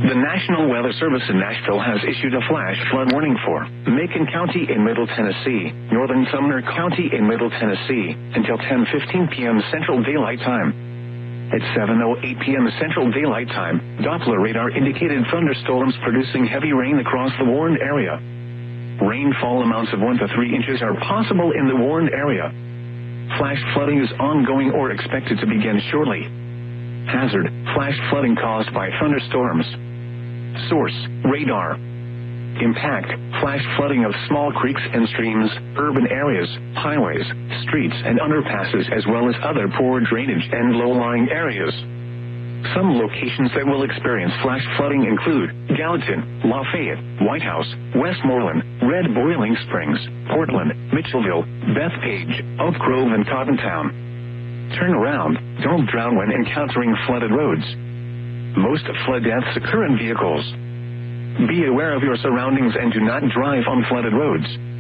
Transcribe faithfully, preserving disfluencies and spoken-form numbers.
The National Weather Service in Nashville has issued a flash flood warning for Macon County in Middle Tennessee, northern Sumner County in Middle Tennessee, until ten fifteen p.m. Central Daylight Time. At seven oh eight p.m. Central Daylight Time, Doppler radar indicated thunderstorms producing heavy rain across the warned area. Rainfall amounts of one to three inches are possible in the warned area. Flash flooding is ongoing or expected to begin shortly. Hazard: flash flooding caused by thunderstorms. Source: radar. Impact: flash flooding of small creeks and streams, urban areas, highways, streets and underpasses, as well as other poor drainage and low-lying areas. Some locations that will experience flash flooding include Gallatin, Lafayette, White House, Westmoreland, Red Boiling Springs, Portland, Mitchellville, Bethpage, Oak Grove and Cottontown. Turn around. Don't drown when encountering flooded roads. Most flood deaths occur in vehicles. Be aware of your surroundings and do not drive on flooded roads.